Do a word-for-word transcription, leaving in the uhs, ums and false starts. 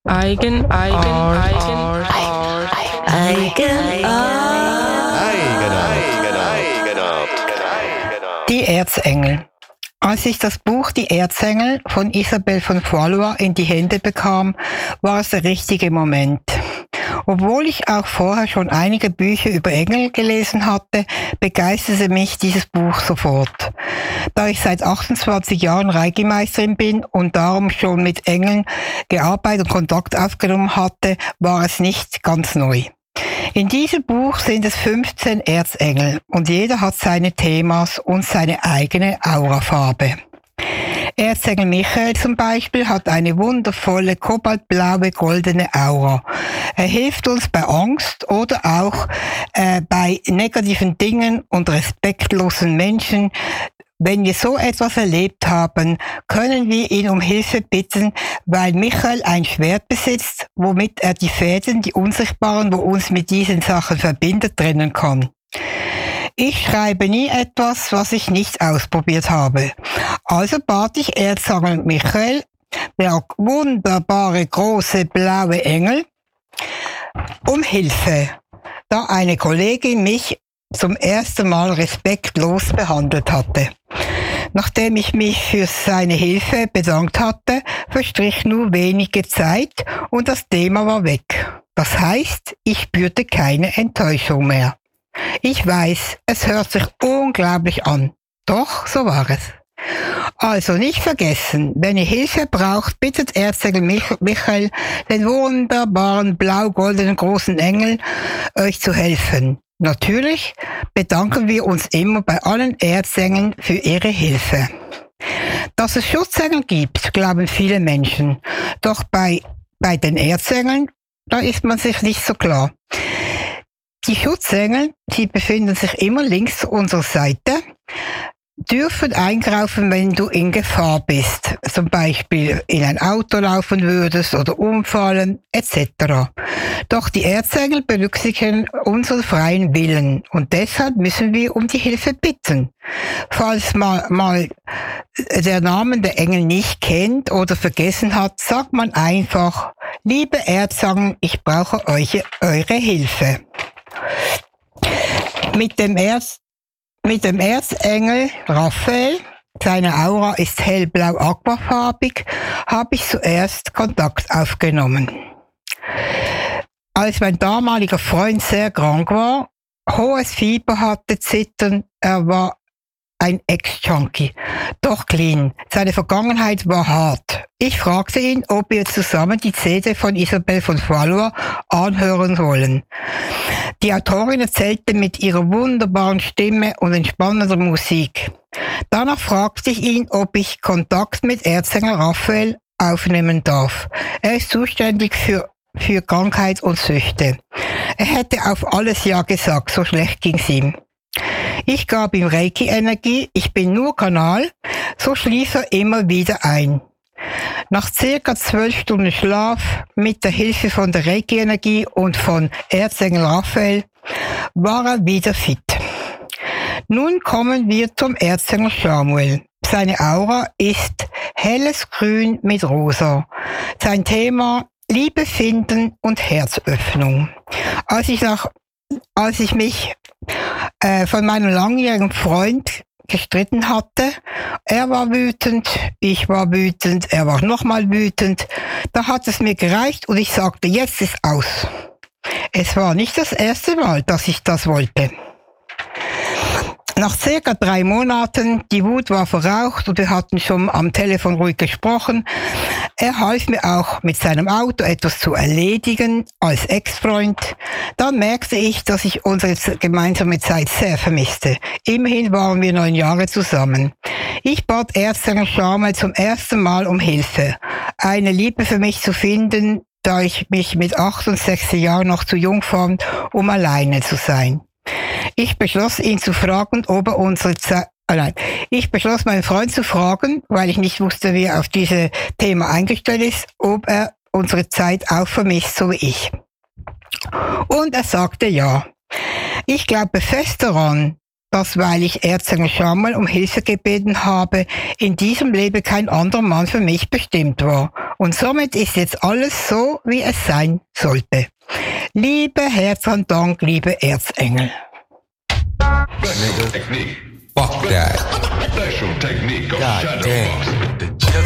Eigen, Eigen, Eigen, Eigen, Eigenart. Die Erzengel. Als ich das Buch Die Erzengel von Isabelle von Valois in die Hände bekam, war es der richtige Moment. Obwohl ich auch vorher schon einige Bücher über Engel gelesen hatte, begeisterte mich dieses Buch sofort. Da ich seit achtundzwanzig Jahren Reiki-Meisterin bin und darum schon mit Engeln gearbeitet und Kontakt aufgenommen hatte, war es nicht ganz neu. In diesem Buch sind es fünfzehn Erzengel und jeder hat seine Themas und seine eigene Aurafarbe. Erzengel Michael zum Beispiel hat eine wundervolle kobaltblaue goldene Aura. Er hilft uns bei Angst oder auch äh, bei negativen Dingen und respektlosen Menschen. Wenn wir so etwas erlebt haben, können wir ihn um Hilfe bitten, weil Michael ein Schwert besitzt, womit er die Fäden, die unsichtbaren, wo uns mit diesen Sachen verbindet, trennen kann. Ich schreibe nie etwas, was ich nicht ausprobiert habe. Also bat ich Erzengel Michael, der wunderbare große blaue Engel, um Hilfe, da eine Kollegin mich zum ersten Mal respektlos behandelt hatte. Nachdem ich mich für seine Hilfe bedankt hatte, verstrich nur wenige Zeit und das Thema war weg. Das heißt, ich spürte keine Enttäuschung mehr. Ich weiß, es hört sich unglaublich an. Doch, so war es. Also nicht vergessen, wenn ihr Hilfe braucht, bittet Erzengel Mich- Michael, den wunderbaren blau-goldenen großen Engel, euch zu helfen. Natürlich bedanken wir uns immer bei allen Erzengeln für ihre Hilfe. Dass es Schutzengel gibt, glauben viele Menschen. Doch bei, bei den Erzengeln, da ist man sich nicht so klar. Die Schutzengel, die befinden sich immer links zu unserer Seite, dürfen eingreifen, wenn du in Gefahr bist, zum Beispiel in ein Auto laufen würdest oder umfallen et cetera. Doch die Erzengel berücksichtigen unseren freien Willen und deshalb müssen wir um die Hilfe bitten. Falls man mal der Namen der Engel nicht kennt oder vergessen hat, sagt man einfach: Liebe Erzengel, ich brauche euch, eure Hilfe. Mit dem Erz Mit dem Erzengel Raphael, seine Aura ist hellblau aquafarbig, habe ich zuerst Kontakt aufgenommen. Als mein damaliger Freund sehr krank war, hohes Fieber hatte, Zittern, er war ein Ex-Junkie, doch clean. Seine Vergangenheit war hart. Ich fragte ihn, ob wir zusammen die C D von Isabelle von Valois anhören wollen. Die Autorin erzählte mit ihrer wunderbaren Stimme und entspannender Musik. Danach fragte ich ihn, ob ich Kontakt mit Erzengel Raphael aufnehmen darf. Er ist zuständig für, für Krankheit und Süchte. Er hätte auf alles Ja gesagt, so schlecht ging's ihm. Ich gab ihm Reiki-Energie, ich bin nur Kanal, so schlief er immer wieder ein. Nach circa zwölf Stunden Schlaf, mit der Hilfe von der Reiki-Energie und von Erzengel Raphael, war er wieder fit. Nun kommen wir zum Erzengel Samuel. Seine Aura ist helles Grün mit Rosa. Sein Thema: Liebe finden und Herzöffnung. Als ich, nach, als ich mich äh, von meinem langjährigen Freund gestritten hatte. Er war wütend, ich war wütend, er war nochmal wütend. Da hat es mir gereicht und ich sagte, jetzt ist aus. Es war nicht das erste Mal, dass ich das wollte. Nach circa drei Monaten, die Wut war verraucht und wir hatten schon am Telefon ruhig gesprochen. Er half mir auch mit seinem Auto etwas zu erledigen als Ex-Freund. Dann merkte ich, dass ich unsere gemeinsame Zeit sehr vermisste. Immerhin waren wir neun Jahre zusammen. Ich bat Erzengel Samuel zum ersten Mal um Hilfe, eine Liebe für mich zu finden, da ich mich mit achtundsechzig Jahren noch zu jung fand, um alleine zu sein. Ich beschloss, ihn zu fragen, ob er unsere Zeit, oh nein, ich beschloss, meinen Freund zu fragen, weil ich nicht wusste, wie er auf dieses Thema eingestellt ist, ob er unsere Zeit auch vermisst, so wie ich. Und er sagte ja. Ich glaube fest daran, dass, weil ich Erzengel Samuel um Hilfe gebeten habe, in diesem Leben kein anderer Mann für mich bestimmt war Und somit ist jetzt alles so, wie es sein sollte. Liebe Herzen, Dank, liebe Erzengel. Fuck that. Special technique of God Shadow damn. Boxing. The